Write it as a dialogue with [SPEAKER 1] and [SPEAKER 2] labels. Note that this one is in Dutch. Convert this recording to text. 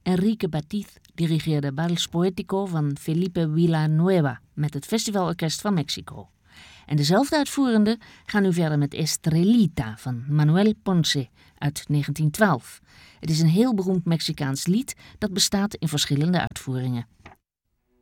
[SPEAKER 1] Enrique Batiz dirigeerde Vals Poético van Felipe Villanueva met het Festivalorkest van Mexico. En dezelfde uitvoerenden gaan nu verder met Estrelita van Manuel Ponce uit 1912. Het is een heel beroemd Mexicaans lied dat bestaat in verschillende uitvoeringen.